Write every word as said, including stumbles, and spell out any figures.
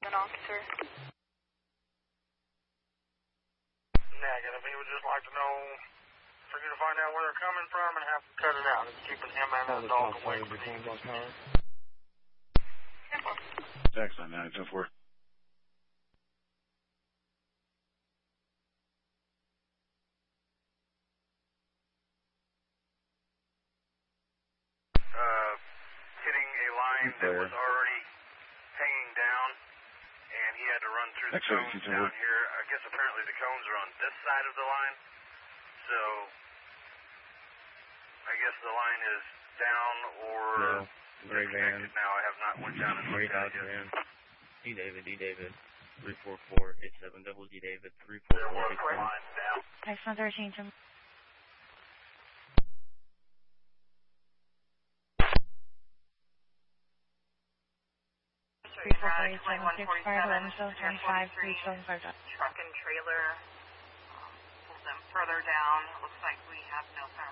an officer. Negative. He would just like to know for you to find out where they're coming from and have to cut it out. It's keeping him and his dog away from the Excellent, nine two four. Uh, hitting a line that was already hanging down, and he had to run through the Excellent. cones down here. I guess apparently the cones are on this side of the line, so I guess the line is down or no. Gray van. Now I have not went down and Gray looked at it van. yet. D David, D David, three four four eight seven double D David, three four four eight seven. Excellent thirteen to three four four eight seven six five eleven seven twenty five three seven five. Truck and trailer, um, pulled them further down. It looks like we have no power.